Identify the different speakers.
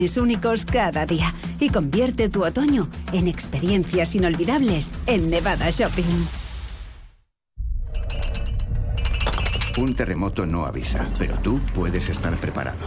Speaker 1: únicos cada día y convierte tu otoño en experiencias inolvidables en Nevada Shopping.
Speaker 2: Un terremoto no avisa, pero tú puedes estar preparado.